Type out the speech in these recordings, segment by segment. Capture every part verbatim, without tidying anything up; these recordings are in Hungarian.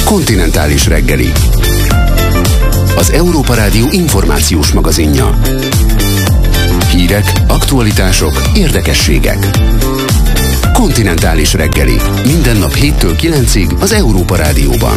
Kontinentális reggeli. Az Európa Rádió információs magazinja. Hírek, aktualitások, érdekességek. Kontinentális reggeli. Minden nap héttől kilencig az Európa Rádióban.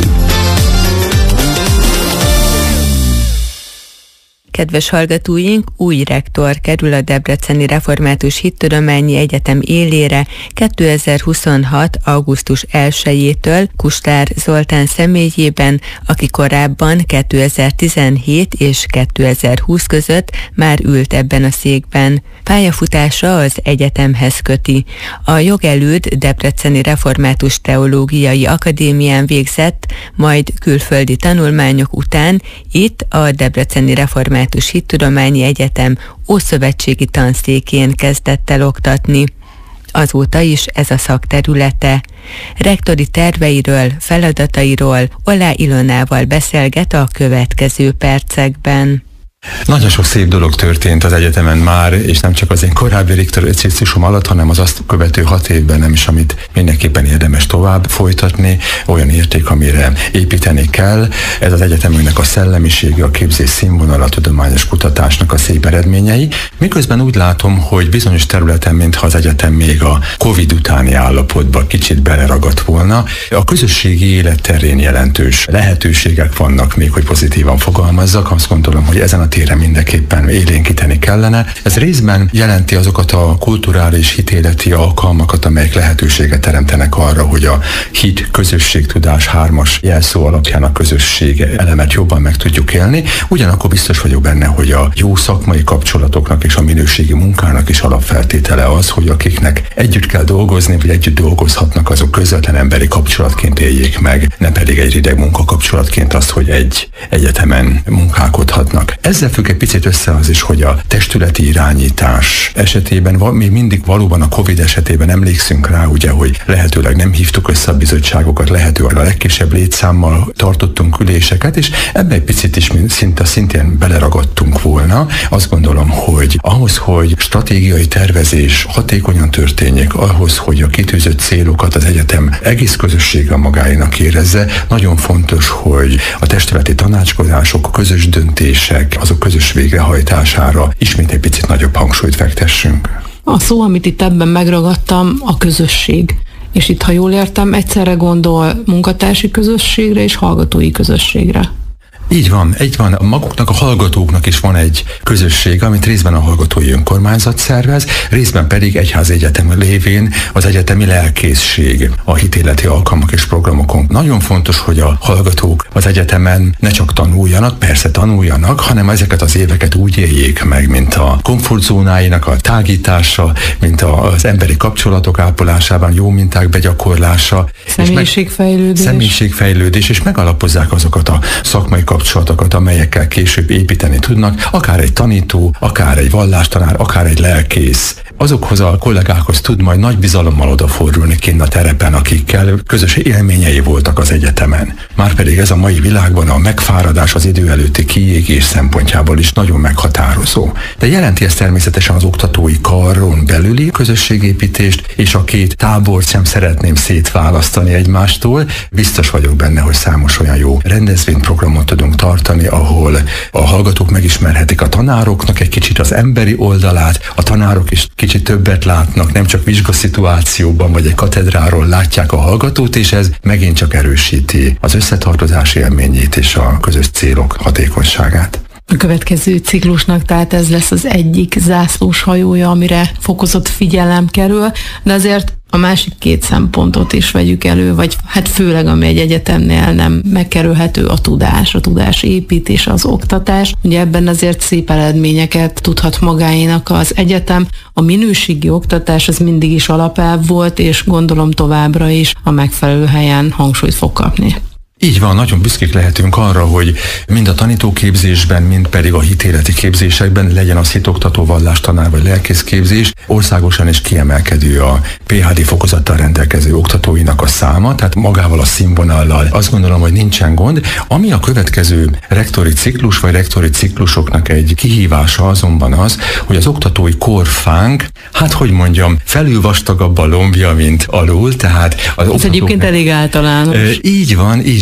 Kedves hallgatóink, új rektor kerül a Debreceni Református Hittudományi Egyetem élére kétezer-huszonhat. augusztus elsejétől Kustár Zoltán személyében, aki korábban kétezer-tizenhét és kétezer-húsz között már ült ebben a székben. Pályafutása az egyetemhez köti. A jogelőd Debreceni Református Teológiai Akadémián végzett, majd külföldi tanulmányok után itt a Debreceni Református Hittudományi Egyetem ószövetségi tanszékén kezdett el oktatni. Azóta is ez a szakterülete. Rektori terveiről, feladatairól Olá Ilonával beszélget a következő percekben. Nagyon sok szép dolog történt az egyetemen már, és nem csak az én korábbi rektori ciklusom alatt, hanem az azt követő hat évben nem is, amit mindenképpen érdemes tovább folytatni, olyan érték, amire építeni kell. Ez az egyetemünknek a szellemisége, a képzés színvonala, a tudományos kutatásnak a szép eredményei. Miközben úgy látom, hogy bizonyos területen, mintha az egyetem még a Covid utáni állapotba kicsit beleragadt volna, a közösségi élet terén jelentős lehetőségek vannak még, hogy pozitívan fogalmazzak. Azt gondolom, hogy ezen a téren mindenképpen élénkíteni kellene. Ez részben jelenti azokat a kulturális hitéleti alkalmakat, amelyek lehetőséget teremtenek arra, hogy a hit, közösség, tudás hármas jelszó alapján a közösség elemet jobban meg tudjuk élni. Ugyanakkor biztos vagyok benne, hogy a jó szakmai kapcsolatoknak és a minőségi munkának is alapfeltétele az, hogy akiknek együtt kell dolgozni, vagy együtt dolgozhatnak, azok közvetlen emberi kapcsolatként éljék meg, ne pedig egy rideg munkakapcsolatként azt, hogy egy egyetemen munkálkodhatnak. Ezzel függ egy picit össze az is, hogy a testületi irányítás esetében, még mindig valóban a Covid esetében emlékszünk rá, ugye, hogy lehetőleg nem hívtuk össze a bizottságokat, lehetőleg a legkisebb létszámmal tartottunk üléseket, és ebben egy picit is szinte szintén beleragadtunk volna. Azt gondolom, hogy ahhoz, hogy stratégiai tervezés hatékonyan történjék, ahhoz, hogy a kitűzött célokat az egyetem egész közössége magáénak érezze, nagyon fontos, hogy a testületi tanácskozások, a közös döntések, azok közös végrehajtására ismét egy picit nagyobb hangsúlyt fektessünk. A szó, amit itt ebben megragadtam, a közösség. És itt, ha jól értem, egyszerre gondol munkatársi közösségre és hallgatói közösségre. Így van, így van. Maguknak, a hallgatóknak is van egy közösség, amit részben a hallgatói önkormányzat szervez, részben pedig egyházi egyetem lévén az egyetemi lelkészség a hitéleti alkalmak és programokon. Nagyon fontos, hogy a hallgatók az egyetemen ne csak tanuljanak, persze tanuljanak, hanem ezeket az éveket úgy éljék meg, mint a komfortzónáinak a tágítása, mint az emberi kapcsolatok ápolásában, jó minták begyakorlása. Személyiségfejlődés. Személyiségfejlődés, és megalapozzák azokat a szakmai kapcsolatokat, amelyekkel később építeni tudnak, akár egy tanító, akár egy vallástanár, akár egy lelkész. Azokhoz a kollégákhoz tud majd nagy bizalommal odafordulni kint a terepen, akikkel közös élményei voltak az egyetemen. Márpedig ez a mai világban a megfáradás, az idő előtti kiégés szempontjából is nagyon meghatározó. De jelenti ez természetesen az oktatói karon belüli közösségépítést, és a két tábort sem szeretném szétválasztani egymástól. Biztos vagyok benne, hogy számos olyan jó rendezvényprogramot tudunk tartani, ahol a hallgatók megismerhetik a tanároknak egy kicsit az emberi oldalát, a tanárok is kicsit többet látnak, nem csak vizsgaszituációban vagy egy katedráról látják a hallgatót, és ez megint csak erősíti az összetartozás élményét és a közös célok hatékonyságát. A következő ciklusnak tehát ez lesz az egyik zászlós hajója, amire fokozott figyelem kerül, de azért a másik két szempontot is vegyük elő, vagy hát főleg, ami egy egyetemnél nem megkerülhető, a tudás, a tudás építés, az oktatás. Ugye ebben azért szép eredményeket tudhat magáénak az egyetem. A minőségi oktatás az mindig is alapelv volt, és gondolom továbbra is a megfelelő helyen hangsúlyt fog kapni. Így van, nagyon büszkék lehetünk arra, hogy mind a tanítóképzésben, mind pedig a hitéleti képzésekben, legyen az hitoktató, vallástanár vagy lelkészképzés, országosan is kiemelkedő a pé há dé fokozattal rendelkező oktatóinak a száma, tehát magával a színvonallal azt gondolom, hogy nincsen gond. Ami a következő rektori ciklus vagy rektori ciklusoknak egy kihívása azonban az, hogy az oktatói korfánk, hát hogy mondjam, felül vastagabb a lombja, mint alul, tehát az ez egyébként elég általános. Így van, így van.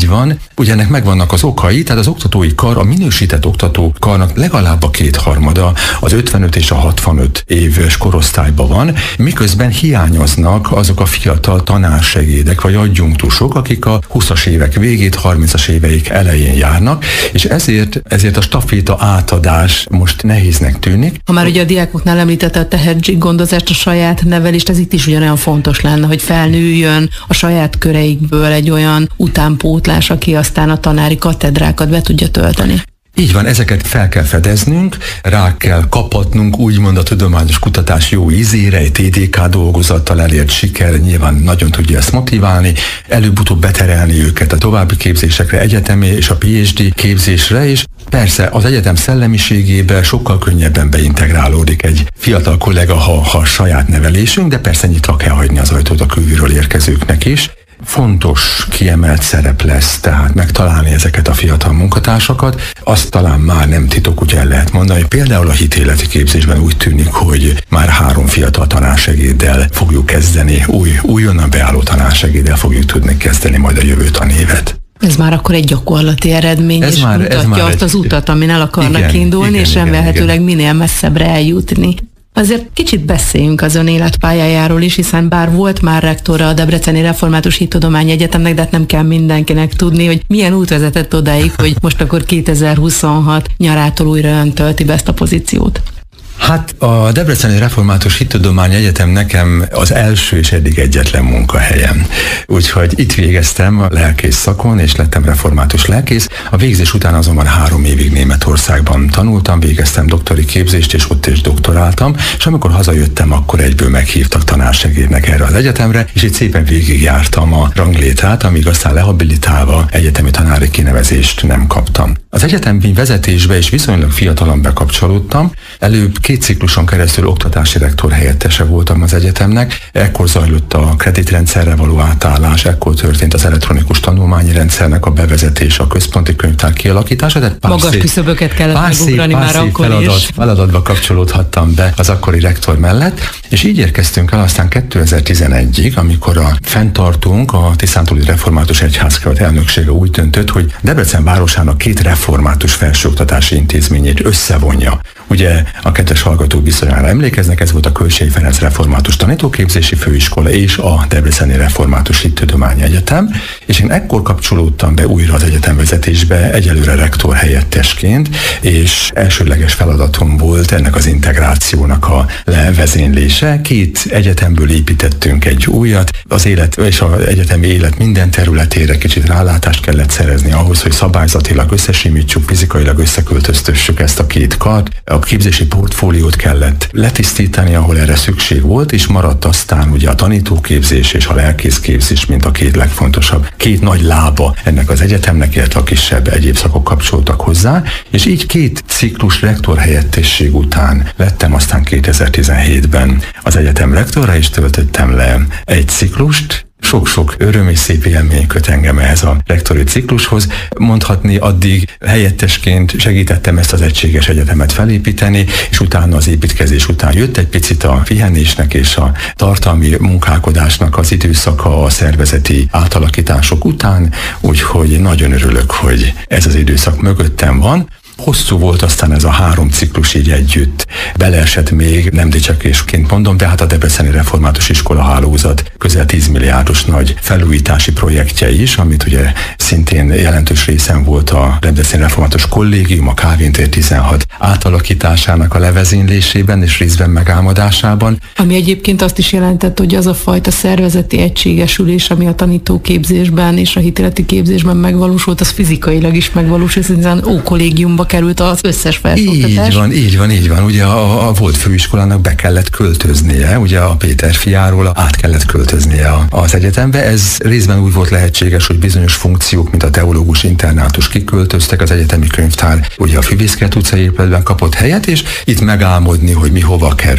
van, ugye ennek megvannak az okai, tehát az oktatói kar, a minősített oktató karnak legalább a kétharmada az ötvenöt és a hatvanöt éves korosztályban van, miközben hiányoznak azok a fiatal tanársegédek vagy adjunktusok, akik a húszas évek végét, harmincas éveik elején járnak, és ezért, ezért a staféta átadás most nehéznek tűnik. Ha már ugye a diákoknál említette a tehetséggondozást, a saját nevelést, ez itt is ugyanolyan fontos lenne, hogy felnőjön a saját köreikből egy olyan utánpótlás, aki aztán a tanári katedrákat be tudja tölteni. Így van, ezeket fel kell fedeznünk, rá kell kapatnunk úgymond a tudományos kutatás jó ízére, egy té dé ká dolgozattal elért siker nyilván nagyon tudja ezt motiválni, előbb-utóbb beterelni őket a további képzésekre, egyetemi és a pé há dé képzésre is. Persze az egyetem szellemiségébe sokkal könnyebben beintegrálódik egy fiatal kollega, ha, ha saját nevelésünk, de persze nyitva kell hagyni az ajtót a kívülről érkezőknek is. Fontos, kiemelt szerep lesz, tehát megtalálni ezeket a fiatal munkatársakat. Azt talán már nem titok, úgy el lehet mondani, például a hitéleti képzésben úgy tűnik, hogy már három fiatal tanársegéddel fogjuk kezdeni, új, újonnan beálló tanársegéddel fogjuk tudni kezdeni majd a jövő tanévet. Ez már akkor egy gyakorlati eredmény, ez és már, mutatja már azt egy... az utat, amin el akarnak igen, indulni, igen, és remélhetőleg minél messzebbre eljutni. Azért kicsit beszéljünk az ön életpályájáról is, hiszen bár volt már rektora a Debreceni Református Hittudományi Egyetemnek, de nem kell mindenkinek tudni, hogy milyen út vezetett odáig, hogy most akkor kétezer-huszonhat nyarától újra ön tölti be ezt a pozíciót. Hát a Debreceni Református Hittudományi Egyetem nekem az első és eddig egyetlen munkahelyem. Úgyhogy itt végeztem a lelkész szakon, és lettem református lelkész. A végzés után azonban három évig Németországban tanultam, végeztem doktori képzést, és ott is doktoráltam, és amikor hazajöttem, akkor egyből meghívtak tanársegédnek erre az egyetemre, és itt szépen végigjártam a ranglétrát, amíg aztán lehabilitálva egyetemi tanári kinevezést nem kaptam. Az egyetemi vezetésbe is viszonylag fiatalon bekapcsolódtam, előbb két cikluson keresztül oktatási rektor helyettese voltam az egyetemnek, ekkor zajlott a kreditrendszerre való átállás, ekkor történt az elektronikus tanulmányi rendszernek a bevezetése, a központi könyvtár kialakítása. Tehát magas szép, küszöböket kellett megugrani már akkor feladat, is. Feladatba kapcsolódhattam be az akkori rektor mellett, és így érkeztünk el aztán kétezer-tizenegyig, amikor a fenntartunk, a Tiszántúli Református Egyházkerület elnöksége úgy döntött, hogy Debrecen városának két református felsőoktatási intézményét összevonja. Ugye a kedves hallgatók bizonyára emlékeznek, ez volt a Kölcsey Ferenc Református Tanítóképzési Főiskola és a Debreceni Református Hittudományi Egyetem, és én ekkor kapcsolódtam be újra az egyetemvezetésbe, egyelőre rektor helyettesként, és elsőleges feladatom volt ennek az integrációnak a levezénylése. Két egyetemből építettünk egy újat, az élet és az egyetemi élet minden területére kicsit rálátást kellett szerezni ahhoz, hogy szabályzatilag összesimítsuk, fizikailag összeköltöztessük ezt a két kart. A képzési portfóliót kellett letisztítani, ahol erre szükség volt, és maradt aztán ugye a tanítóképzés és a lelkészképzés, mint a két legfontosabb, két nagy lába ennek az egyetemnek, illetve a kisebb egyéb szakok kapcsoltak hozzá, és így két ciklus rektor helyettesség után lettem aztán kétezer-tizenhétben az egyetem rektora, és töltöttem le egy ciklust. Sok-sok öröm és szép élmény köt engem ehhez a rektori ciklushoz. Mondhatni, addig helyettesként segítettem ezt az egységes egyetemet felépíteni, és utána az építkezés után jött egy picit a pihenésnek és a tartalmi munkálkodásnak az időszaka a szervezeti átalakítások után, úgyhogy nagyon örülök, hogy ez az időszak mögöttem van. Hosszú volt aztán ez a három ciklus így együtt. Beleesett még, nem dicsakésként mondom, de hát a Debreceni Református Iskola hálózat közel tíz milliárdos nagy felújítási projektje is, amit ugye szintén jelentős részen volt a Debreceni Református Kollégium, a Kálvin tér tizenhat átalakításának a levezénylésében és részben megálmodásában. Ami egyébként azt is jelentett, hogy az a fajta szervezeti egységesülés, ami a tanítóképzésben és a hitéleti képzésben megvalósult, az fizikailag is megvalósult, hiszen ó kollégiumba került az összes felsőoktatás. Így van, így van, így van. Ugye a, a volt főiskolának be kellett költöznie, ugye a Péter fiáról át kellett költöznie az egyetembe. Ez részben úgy volt lehetséges, hogy bizonyos funkciók, mint a teológus internátus kiköltöztek, az egyetemi könyvtár ugye a Füvészkert utcai épületben kapott helyet, és itt megálmodni, hogy mi hova kerül.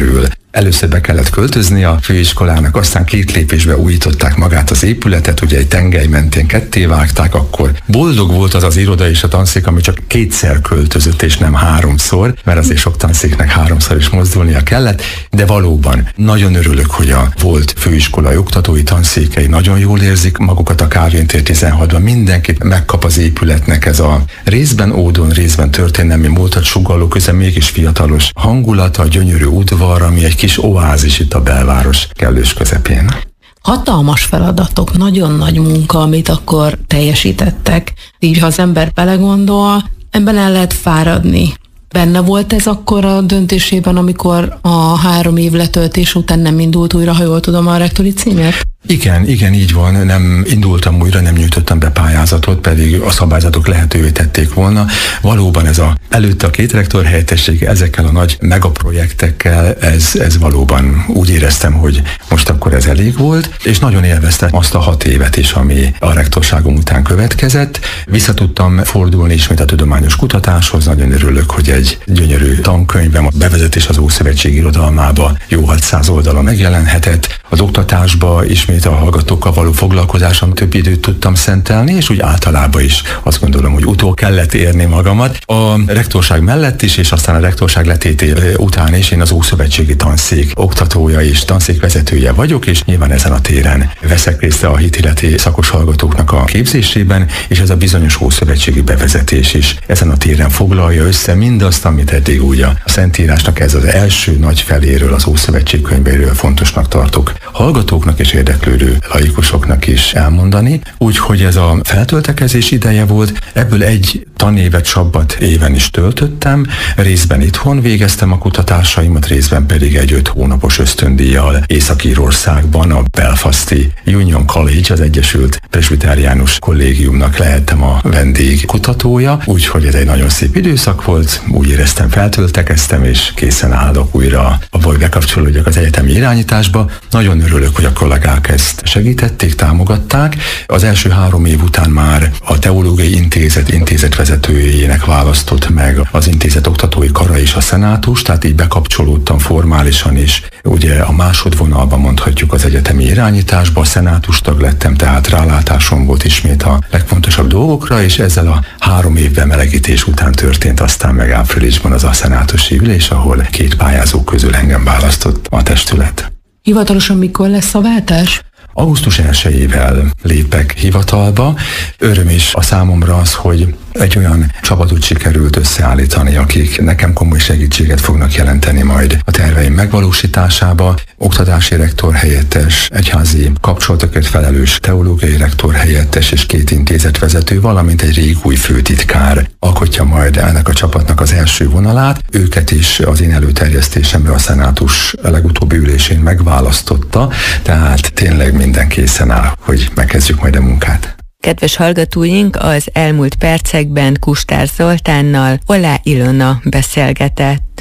Először be kellett költözni a főiskolának, aztán két lépésbe újították magát az épületet, ugye egy tengely mentén ketté vágták, akkor boldog volt az az iroda és a tanszék, ami csak kétszer költözött és nem háromszor, mert azért sok tanszéknek háromszor is mozdulnia kellett, de valóban nagyon örülök, hogy a volt főiskolai oktatói tanszékei nagyon jól érzik magukat a Kálvin tér tizenhatban, mindenkit megkap az épületnek ez a részben ódon, részben történelmi múltat sugalló, közben mégis fiatalos hangulata, a gyönyörű udvar, ami egy kis oázis itt a belváros kellős közepén. Hatalmas feladatok, nagyon nagy munka, amit akkor teljesítettek. Így, ha az ember belegondol, ebben el lehet fáradni. Benne volt ez akkor a döntésében, amikor a három év letöltés után nem indult újra, ha jól tudom, a rektori címért? Igen, igen, így van. Nem indultam újra, nem nyújtottam be pályázatot, pedig a szabályzatok lehetővé tették volna. Valóban ez a előtte a két rektor helyettesség ezekkel a nagy megaprojektekkel, ez, ez valóban úgy éreztem, hogy most akkor ez elég volt, és nagyon élveztem azt a hat évet is, ami a rektorságom után következett. Vissza tudtam fordulni ismét a tudományos kutatáshoz, nagyon örülök, hogy egy gyönyörű tankönyvem, a bevezetés az Ószövetség irodalmába jó hatszáz oldala megjelenhetett, az oktatásba ismét a hallgatókkal való foglalkozásom több időt tudtam szentelni, és úgy általában is azt gondolom, hogy utól kellett érni magamat. A rektorság mellett is, és aztán a rektorság letété után is én az Ószövetségi Tanszék oktatója és tanszékvezetője vagyok, és nyilván ezen a téren veszek részt a hitilleti szakos hallgatóknak a képzésében, és ez a bizonyos ószövetségi bevezetés is ezen a téren foglalja össze mindazt, amit eddig úgy a Szentírásnak ez az első nagy feléről, az Ószövetség könyveiről fontosnak tartok hallgatóknak és érdeklődő laikusoknak is elmondani. Úgyhogy ez a feltöltekezés ideje volt, ebből egy tanévet, sabbat éven is töltöttem, részben itthon végeztem a kutatásaimat, részben pedig egy öt hónapos ösztöndíjjal Észak-Írországban a Belfasti Union College, az Egyesült Presbiteriánus Kollégiumnak lehettem a vendég kutatója, úgyhogy ez egy nagyon szép időszak volt, úgy éreztem, feltöltekeztem, és készen állok újra, hogy bekapcsolódjak az egyetemi irányításba. Nagyon örülök, hogy a kollégák ezt segítették, támogatták. Az első három év után már a Teológiai Intézet intézetvezetőjének választott meg az intézet oktatói kara és a szenátus, tehát így bekapcsolódtam formálisan is. Ugye a másodvonalban mondhatjuk az egyetemi irányításba, a szenátus tag lettem, tehát rálátásom volt ismét a legfontosabb dolgokra, és ezzel a három év bemelegítés után történt aztán meg áprilisban az a szenátusi ülés, ahol két pályázó közül engem választott a testület. Hivatalosan mikor lesz a váltás? augusztus elsejével lépek hivatalba. Öröm is a számomra az, hogy egy olyan csapatot sikerült összeállítani, akik nekem komoly segítséget fognak jelenteni majd a terveim megvalósításába. Oktatási rektor helyettes, egyházi kapcsolatokért felelős teológiai rektor helyettes és két intézetvezető, valamint egy régúj főtitkár alkotja majd ennek a csapatnak az első vonalát. Őket is az én előterjesztésemre a szenátus legutóbbi ülésén megválasztotta, tehát tényleg minden készen áll, hogy megkezdjük majd a munkát. Kedves hallgatóink, az elmúlt percekben Kustár Zoltánnal Olá Ilona beszélgetett.